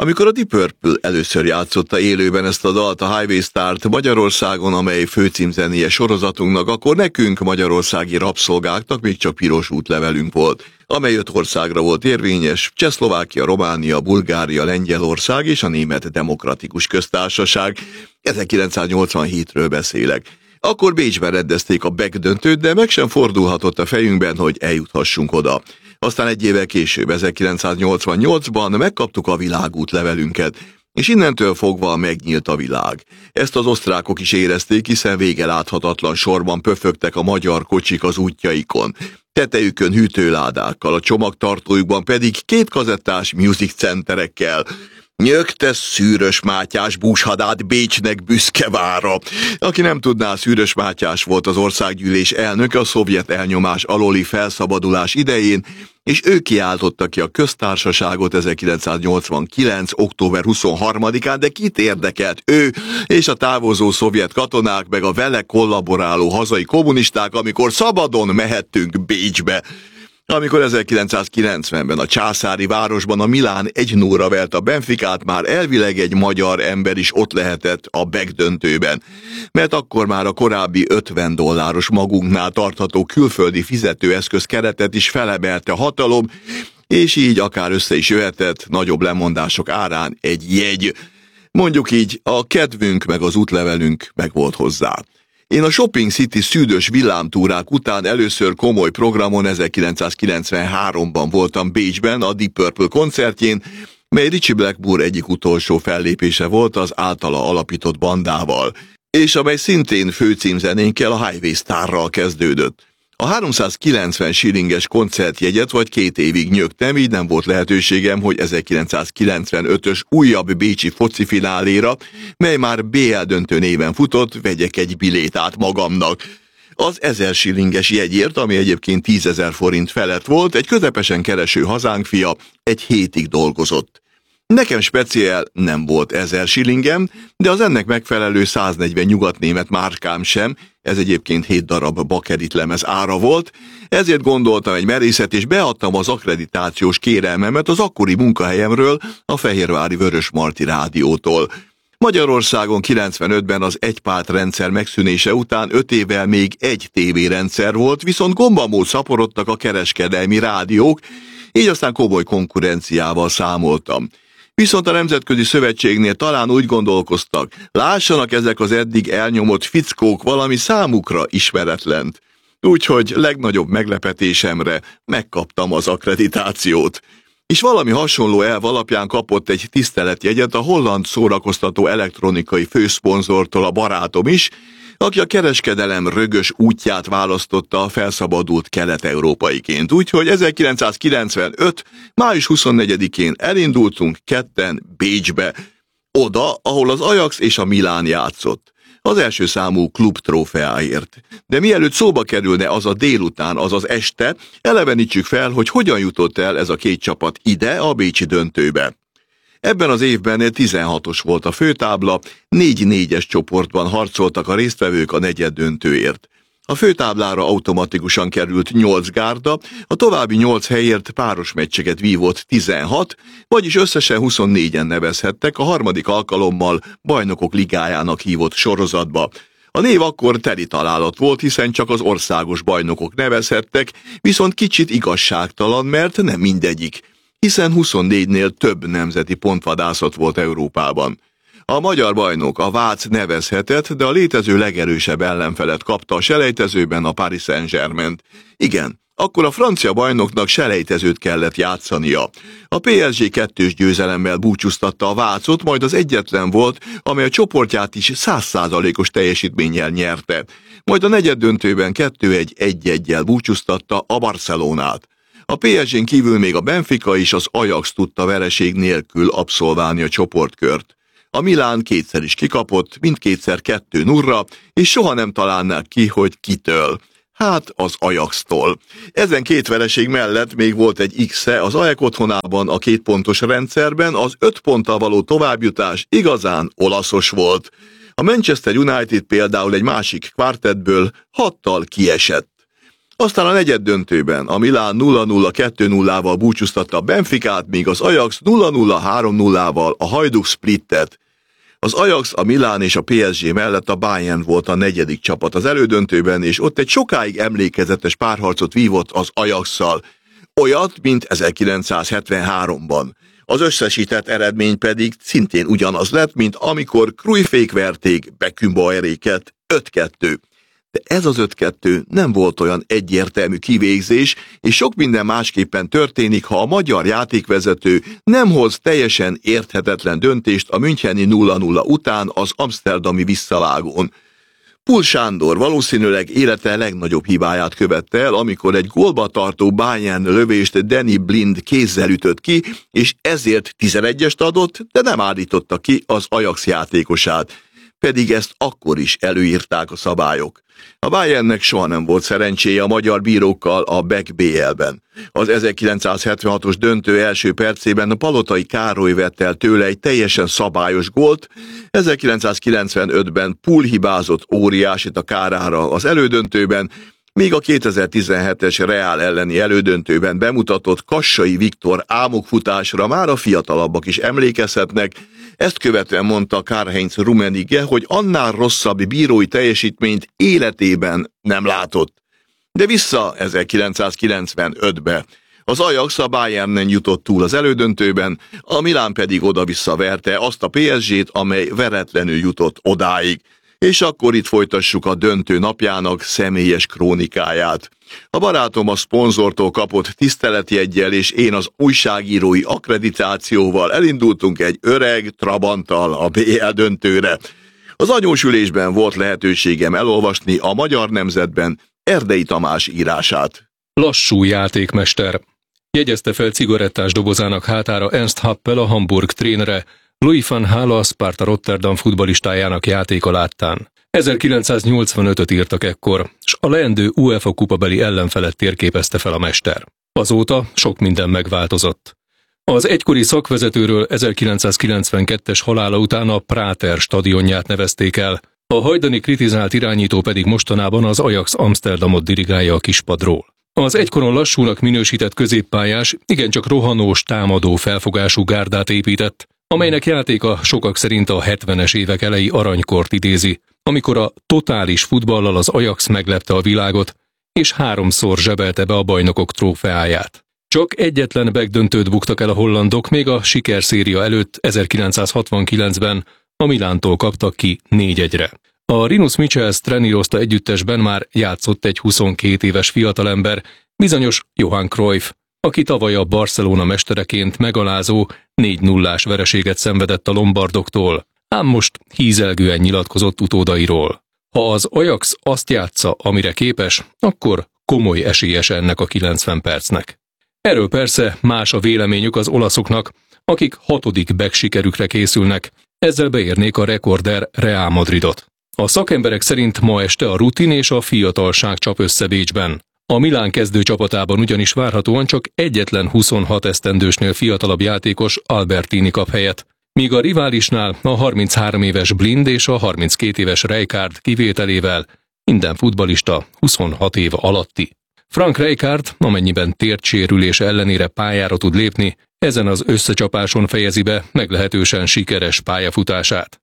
Amikor a Deep Purple először játszotta élőben ezt a dalt, a Highway Star-t Magyarországon, amely főcímzenéje sorozatunknak, akkor nekünk, magyarországi rabszolgáknak még csak piros útlevelünk volt, amely 5 országra volt érvényes: Csehszlovákia, Románia, Bulgária, Lengyelország és a Német Demokratikus Köztársaság. 1987-ről beszélek. Akkor Bécsben rendezték a Beck döntőt, de meg sem fordulhatott a fejünkben, hogy eljuthassunk oda. Aztán egy évvel később, 1988-ban megkaptuk a világútlevelünket, és innentől fogva megnyílt a világ. Ezt az osztrákok is érezték, hiszen vége láthatatlan sorban pöfögtek a magyar kocsik az útjaikon. Tetejükön hűtőládákkal, a csomagtartójukban pedig 2 kazettás music centerekkel. Nyögte Szűrös Mátyás búshadát Bécsnek büszke vára. Aki nem tudná, Szűrös Mátyás volt az országgyűlés elnöke a szovjet elnyomás alóli felszabadulás idején, és ő kiáltotta ki a köztársaságot 1989. október 23-án, de kit érdekelt ő és a távozó szovjet katonák meg a vele kollaboráló hazai kommunisták, amikor szabadon mehettünk Bécsbe. Amikor 1990-ben a császári városban a Milán 1-0-ra vert a Benficát, már elvileg egy magyar ember is ott lehetett a Beck döntőben, mert akkor már a korábbi $50 magunknál tartható külföldi fizetőeszköz keretet is felemelte a hatalom, és így akár össze is jöhetett nagyobb lemondások árán egy jegy. Mondjuk így, a kedvünk meg az útlevelünk meg volt hozzá. Én a Shopping City szűdös villámtúrák után először komoly programon 1993-ban voltam Bécsben a Deep Purple koncertjén, mely Ritchie Blackmore egyik utolsó fellépése volt az általa alapított bandával, és amely szintén főcímzenénkkel, a Highway Starral kezdődött. A 390 shillinges koncertjegyet vagy 2 évig nyögtem, így nem volt lehetőségem, hogy 1995-ös újabb bécsi focifináléra, mely már BL döntő néven futott, vegyek egy bilétát magamnak. Az 1000 shillinges jegyért, ami egyébként 10 000 forint felett volt, egy közepesen kereső hazánkfia egy hétig dolgozott. Nekem speciál nem volt 1000 shillingem, de az ennek megfelelő 140 nyugatnémet márkám sem, ez egyébként 7 darab bakerit lemez ára volt, ezért gondoltam egy merészet, és beadtam az akkreditációs kérelmemet az akkori munkahelyemről, a Fehérvári Vörösmarty Rádiótól. Magyarországon 95-ben az egypárt rendszer megszűnése után 5 évvel még egy tévérendszer volt, viszont gombamód szaporodtak a kereskedelmi rádiók, így aztán komoly konkurenciával számoltam. Viszont a Nemzetközi Szövetségnél talán úgy gondolkoztak, lássanak ezek az eddig elnyomott fickók valami számukra ismeretlent. Úgyhogy legnagyobb meglepetésemre megkaptam az akkreditációt. És valami hasonló elv alapján kapott egy tiszteletjegyet a holland szórakoztató elektronikai főszponzortól a barátom is, aki a kereskedelem rögös útját választotta a felszabadult kelet-európaiként. Úgyhogy 1995. május 24-én elindultunk ketten Bécsbe, oda, ahol az Ajax és a Milán játszott, az első számú klub trófeáért. De mielőtt szóba kerülne az a délután, azaz este, elevenítsük fel, hogy hogyan jutott el ez a 2 csapat ide, a bécsi döntőbe. Ebben az évben 16-os volt a főtábla, 4-4-es csoportban harcoltak a résztvevők a negyeddöntőért. A főtáblára automatikusan került 8 gárda, a további 8 helyért páros meccseket vívott 16, vagyis összesen 24-en nevezhettek a harmadik alkalommal Bajnokok Ligájának hívott sorozatba. A név akkor teli találat volt, hiszen csak az országos bajnokok nevezhettek, viszont kicsit igazságtalan, mert nem mindegyik, hiszen 24-nél több nemzeti pontvadászat volt Európában. A magyar bajnok, a Vác nevezhetett, de a létező legerősebb ellenfelet kapta a selejtezőben, a Paris Saint-Germaint. Igen, akkor a francia bajnoknak selejtezőt kellett játszania. A PSG 2-s győzelemmel búcsúztatta a Vácot, majd az egyetlen volt, amely a csoportját is 100%-os teljesítménnyel nyerte. Majd a negyeddöntőben 2-1-1-1-jel búcsúztatta a Barcelonát. A PSG-n kívül még a Benfica és az Ajax tudta vereség nélkül abszolválni a csoportkört. A Milán 2-szer is kikapott, mindkétszer 2-0-ra, és soha nem találnák ki, hogy kitől. Hát az Ajaxtól. Ezen 2 vereség mellett még volt egy X-e az AEK otthonában a 2 pontos rendszerben, az 5 ponttal való továbbjutás igazán olaszos volt. A Manchester United például egy másik kvártettből 6-tal kiesett. Aztán a negyeddöntőben a Milán 0-0 2-0-val búcsúztatta a Benficát, míg az Ajax 0-0 3-0-val a Hajduk Splittet. Az Ajax, a Milán és a PSG mellett a Bayern volt a negyedik csapat az elődöntőben, és ott egy sokáig emlékezetes párharcot vívott az Ajaxszal. Olyat, mint 1973-ban. Az összesített eredmény pedig szintén ugyanaz lett, mint amikor Cruyffék verték Beckenbaueréket 5-2. De ez az 5-2 nem volt olyan egyértelmű kivégzés, és sok minden másképpen történik, ha a magyar játékvezető nem hoz teljesen érthetetlen döntést a müncheni 0-0 után az amszterdami visszavágón. Pul Sándor valószínűleg élete legnagyobb hibáját követte el, amikor egy gólba tartó Bayern lövést Danny Blind kézzel ütött ki, és ezért 11-est adott, de nem állította ki az Ajax játékosát. Pedig ezt akkor is előírták a szabályok. A Bayernnek soha nem volt szerencséje a magyar bírókkal a Beck BL-ben. Az 1976-os döntő első percében a Palotai Károly vett el tőle egy teljesen szabályos gólt, 1995-ben Pul hibázott óriásit a kárára az elődöntőben, míg a 2017-es Real elleni elődöntőben bemutatott Kassai Viktor álmokfutásra már a fiatalabbak is emlékezhetnek. Ezt követően mondta Karl-Heinz Rummenigge, hogy annál rosszabb bírói teljesítményt életében nem látott. De vissza 1995-be. Az Ajax a Bayernen jutott túl az elődöntőben, a Milán pedig oda-vissza verte azt a PSG-t, amely veretlenül jutott odáig. És akkor itt folytassuk a döntő napjának személyes krónikáját. A barátom a szponzortól kapott tiszteletjeggyel, és én az újságírói akkreditációval elindultunk egy öreg Trabanttal a BL döntőre. Az anyósülésben volt lehetőségem elolvasni a Magyar Nemzetben Erdei Tamás írását. Lassú játékmester. Jegyezte fel cigarettás dobozának hátára Ernst Happel, a Hamburg trénere, Louis van Gaal a Sparta Rotterdam futballistájának játéka láttán. 1985-öt írtak ekkor, s a leendő UEFA kupabeli ellenfelet térképezte fel a mester. Azóta sok minden megváltozott. Az egykori szakvezetőről 1992-es halála után a Prater stadionját nevezték el, a hajdani kritizált irányító pedig mostanában az Ajax Amsterdamot dirigálja a kispadról. Az egykoron lassúnak minősített középpályás igencsak rohanós, támadó felfogású gárdát épített, amelynek játéka sokak szerint a 70-es évek elejé aranykort idézi, amikor a totális futballal az Ajax meglepte a világot, és 3-szor zsebelte be a bajnokok trófeáját. Csak egyetlen begdöntőt buktak el a hollandok, még a sikerszéria előtt 1969-ben a Milántól kaptak ki 4-1-re. A Rinus Michels trenírozta együttesben már játszott egy 22 éves fiatalember, bizonyos Johan Cruyff, aki tavaly a Barcelona mestereként megalázó 4-0-ás vereséget szenvedett a lombardoktól, ám most hízelgően nyilatkozott utódairól. Ha az Ajax azt játsza, amire képes, akkor komoly esélyes ennek a 90 percnek. Erről persze más a véleményük az olaszoknak, akik 6. Beck sikerükre készülnek, ezzel beérnék a rekorder Real Madridot. A szakemberek szerint ma este a rutin és a fiatalság csap össze Bécsben. A Milán kezdő csapatában ugyanis várhatóan csak egyetlen 26 esztendősnél fiatalabb játékos, Albertini kap helyet, míg a riválisnál a 33 éves Blind és a 32 éves Rijkaard kivételével minden futballista 26 év alatti. Frank Rijkaard, amennyiben térdsérülése ellenére pályára tud lépni, ezen az összecsapáson fejezi be meglehetősen sikeres pályafutását.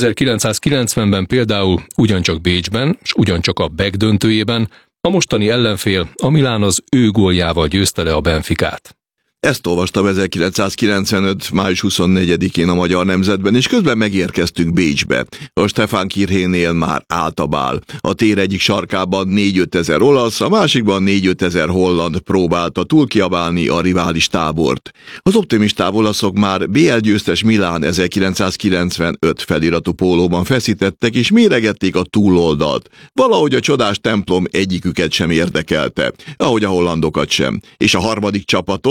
1990-ben például ugyancsak Bécsben, s ugyancsak a Beck döntőjében a mostani ellenfél, a Milán az ő góljával győzte le a Benficát. Ezt olvastam 1995. május 24-én a Magyar Nemzetben, és közben megérkeztünk Bécsbe. A Stefan Kirhénél már állt a bál. A tér egyik sarkában 4-5 ezer olasz, a másikban 4-5 ezer holland próbálta túlkiabálni a rivális tábort. Az optimistább olaszok már BL győztes Milán 1995 feliratú pólóban feszítettek, és méregették a túloldalt. Valahogy a csodás templom egyiküket sem érdekelte, ahogy a hollandokat sem. És a harmadik csapatot, a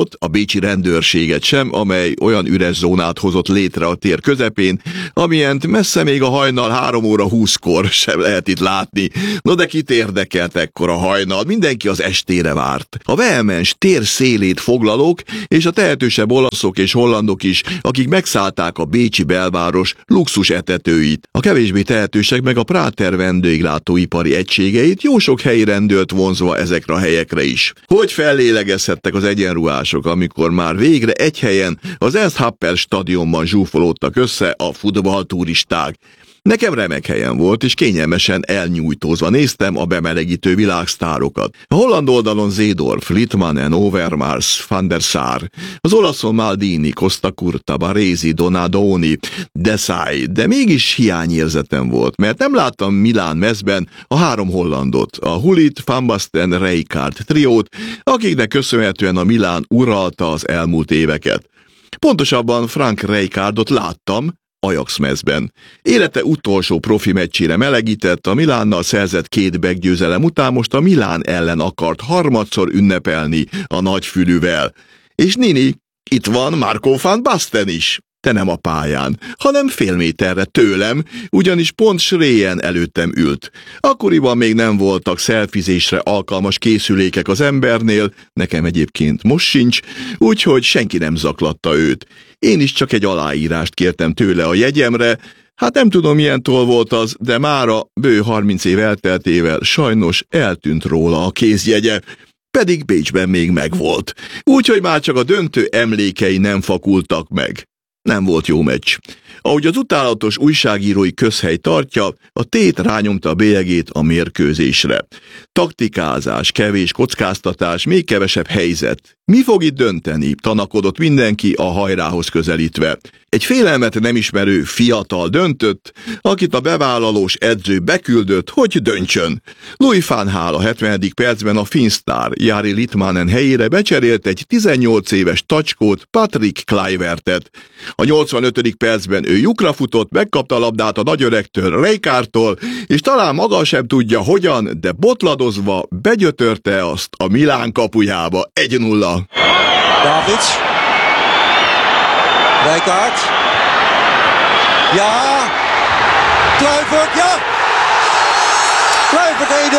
bécsi rendőrséget sem, amely olyan üres zónát hozott létre a tér közepén, amilyent messze még a hajnal 3 óra 20-kor sem lehet itt látni. No de kit érdekelt ekkor a hajnal, mindenki az estére várt. A vehemens tér szélét foglalók és a tehetősebb olaszok és hollandok is, akik megszállták a bécsi belváros luxus etetőit. A kevésbé tehetősek meg a Prater vendéglátóipari egységeit jó sok helyi rendőrt vonzva ezekre a helyekre is. Hogy fellélegezhettek az egyenruhások, amikor már végre egy helyen, az Ernst Happel stadionban zsúfolódtak össze a futballturisták. Nekem remek helyen volt, és kényelmesen elnyújtózva néztem a bemelegítő világsztárokat. A holland oldalon Seedorf, Litmanen, Overmars, Van der Sar, az olaszon Maldini, Costa Curta, Baresi, Donadoni, Desai, de mégis hiányérzetem volt, mert nem láttam Milán mezben a 3 hollandot, a Gullit, Van Basten, Rijkaard triót, akiknek köszönhetően a Milán uralta az elmúlt éveket. Pontosabban Frank Rijkaardot láttam Ajax mezben. Élete utolsó profi meccsére melegített, a Milánnal szerzett 2 meggyőzelem után most a Milán ellen akart harmadszor ünnepelni a nagyfülűvel. És Nini, itt van Marco van Basten is. De nem a pályán, hanem fél méterre tőlem, ugyanis pont Schreien előttem ült. Akkoriban még nem voltak szelfizésre alkalmas készülékek az embernél, nekem egyébként most sincs, úgyhogy senki nem zaklatta őt. Én is csak egy aláírást kértem tőle a jegyemre, hát nem tudom milyen toll volt az, de mára bő 30 év elteltével sajnos eltűnt róla a kézjegye. Pedig Bécsben még megvolt. Úgyhogy már csak a döntő emlékei nem fakultak meg. Nem volt jó meccs. Ahogy az utálatos újságírói közhely tartja, a tét rányomta a bélyegét a mérkőzésre. Taktikázás, kevés kockáztatás, még kevesebb helyzet. Mi fog itt dönteni? Tanakodott mindenki a hajrához közelítve. Egy félelmet nem ismerő fiatal döntött, akit a bevállalós edző beküldött, hogy döntsön. Louis van Gaal a 70. percben a Finstár Jari Litmanen helyére becserélt egy 18 éves tacskót, Patrick Kluivertet. A 85. percben ő lyukra futott, megkapta a labdát a nagyöregtől, Rijkaardtól, és talán maga sem tudja hogyan, de botladozva begyötörte azt a Milán kapujába. 1-0. Davids. Rijkaard. Ja. Kluivert, ja. Kluivert 1-0.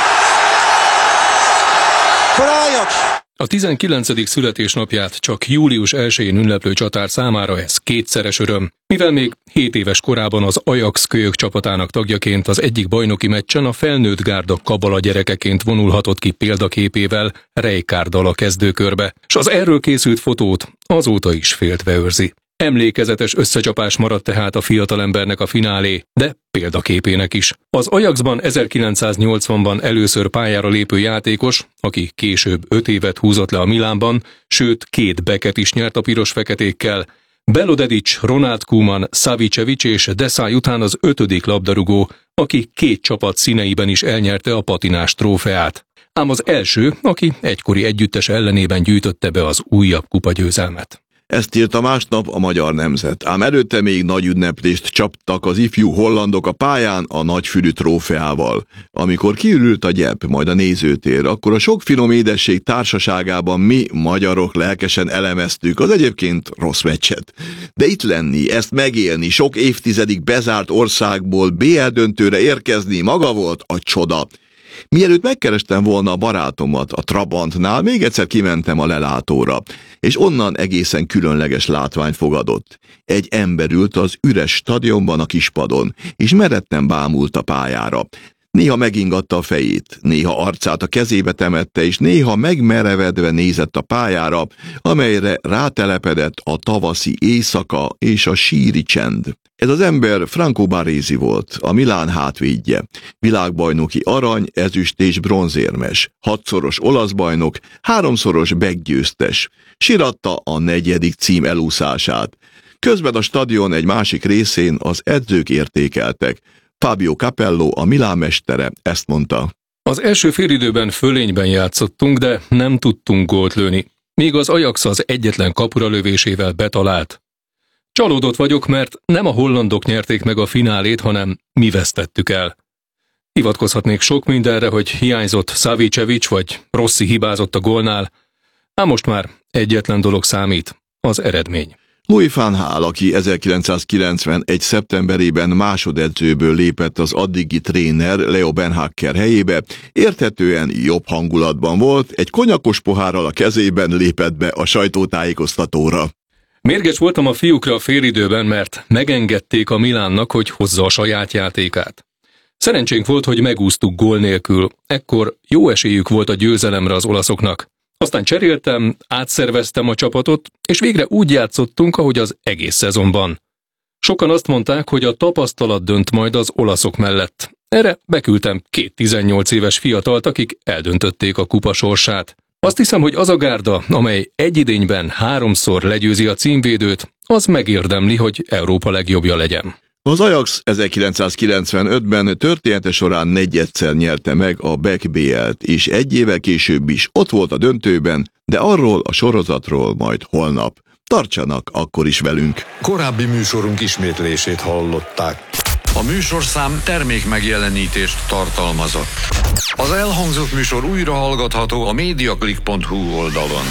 Voor Ajax. A 19. születésnapját csak július 1-én ünneplő csatár számára ez kétszeres öröm, mivel még 7 éves korában az Ajax kölyök csapatának tagjaként az egyik bajnoki meccsen a felnőtt gárda kabala gyerekeként vonulhatott ki példaképével Rijkaarddal a kezdőkörbe, s az erről készült fotót azóta is féltve őrzi. Emlékezetes összecsapás maradt tehát a fiatalembernek a finálé, de példaképének is. Az Ajaxban 1980-ban először pályára lépő játékos, aki később 5 évet húzott le a Milánban, sőt 2 beket is nyert a piros-feketékkel, Belodedic, Ronald Koeman, Savicevic és Desai után az 5. labdarúgó, aki 2 csapat színeiben is elnyerte a patinás trófeát. Ám az első, aki egykori együttes ellenében gyűjtötte be az újabb kupagyőzelmet. Ezt írta másnap a Magyar Nemzet, ám előtte még nagy ünneplést csaptak az ifjú hollandok a pályán a nagyfülű trófeával. Amikor kiürült a gyep, majd a nézőtér, akkor a sok finom édesség társaságában mi, magyarok lelkesen elemeztük az egyébként rossz meccset. De itt lenni, ezt megélni, sok évtizedig bezárt országból BL döntőre érkezni maga volt a csoda. Mielőtt megkerestem volna a barátomat a Trabantnál, még egyszer kimentem a lelátóra, és onnan egészen különleges látványt fogadott. Egy ember ült az üres stadionban a kispadon, és meretten bámult a pályára. Néha megingatta a fejét, néha arcát a kezébe temette, és néha megmerevedve nézett a pályára, amelyre rátelepedett a tavaszi éjszaka és a síri csend. Ez az ember Franco Baresi volt, a Milán hátvédje, világbajnoki arany, ezüst és bronzérmes, 6-szoros olasz bajnok, 3-szoros meggyőztes, síratta a 4. cím elúszását. Közben a stadion egy másik részén az edzők értékeltek. Fabio Capello, a Milán mestere, ezt mondta. Az első félidőben fölényben játszottunk, de nem tudtunk gólt lőni. Míg az Ajax az egyetlen kapura lövésével betalált. Csalódott vagyok, mert nem a hollandok nyerték meg a finálét, hanem mi vesztettük el. Hivatkozhatnék sok mindenre, hogy hiányzott Savicevic vagy Rossi hibázott a gólnál, Ám most már egyetlen dolog számít, az eredmény. Louis van Gaal, aki 1991. szeptemberében másodedzőből lépett az addigi tréner Leo Beenhakker helyébe, érthetően jobb hangulatban volt, egy konyakos pohárral a kezében lépett be a sajtótájékoztatóra. Mérges voltam a fiúkra a félidőben, mert megengedték a Milánnak, hogy hozza a saját játékát. Szerencsénk volt, hogy megúsztuk gól nélkül, ekkor jó esélyük volt a győzelemre az olaszoknak. Aztán cseréltem, átszerveztem a csapatot, és végre úgy játszottunk, ahogy az egész szezonban. Sokan azt mondták, hogy a tapasztalat dönt majd az olaszok mellett. Erre beküldtem 2 18 éves fiatalt, akik eldöntötték a kupa sorsát. Azt hiszem, hogy az a gárda, amely egy idényben 3-szor legyőzi a címvédőt, az megérdemli, hogy Európa legjobbja legyen. Az Ajax 1995-ben története során 4-szer nyerte meg a BeckBL-t, és 1 évvel később is ott volt a döntőben, de arról a sorozatról majd holnap. Tartsanak akkor is velünk! Korábbi műsorunk ismétlését hallották. A műsorszám termékmegjelenítést tartalmazott. Az elhangzott műsor újra hallgatható a mediaclick.hu oldalon.